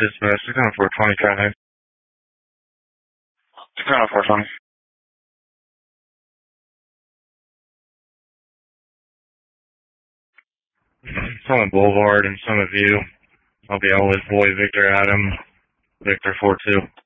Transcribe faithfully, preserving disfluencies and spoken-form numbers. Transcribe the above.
Dispatch, six oh four twenty traffic. six oh four twenty. Summit Boulevard and Summit View. I'll be out with Boy Victor Adam, Victor four two.